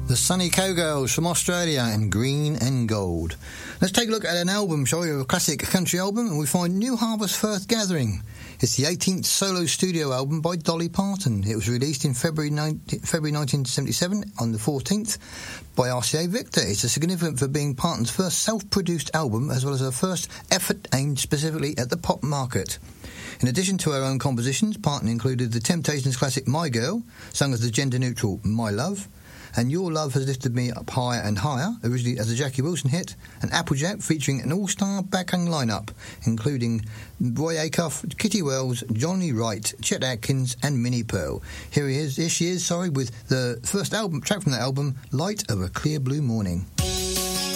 The Sunny Cowgirls from Australia and Green and Gold. Let's take a look at an album, shall we, a classic country album, and we find New Harbour's First Gathering. It's the 18th solo studio album by Dolly Parton. It was released in February 1977 on the 14th by RCA Victor. It's significant for being Parton's first self-produced album, as well as her first effort aimed specifically at the pop market. In addition to her own compositions, Parton included the Temptations classic My Girl, sung as the gender-neutral My Love, and Your Love Has Lifted Me Up Higher and Higher, originally as a Jackie Wilson hit, and Applejack, featuring an all-star backing lineup, including Roy Acuff, Kitty Wells, Johnny Wright, Chet Atkins, and Minnie Pearl. Here she is, with the first album track from that album, Light of a Clear Blue Morning.